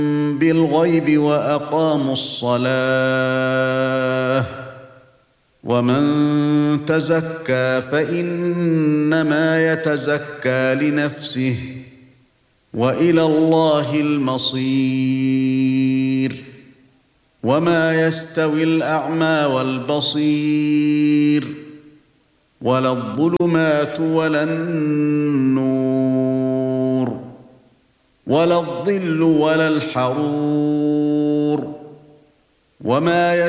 بالغيب وأقاموا الصلاة ومن تزكى فإنما يتزكى لنفسه وإلى الله المصير وما يستوي الأعمى والبصير ولا الظلمات ولا النور ولا الظل ولا الحرور وما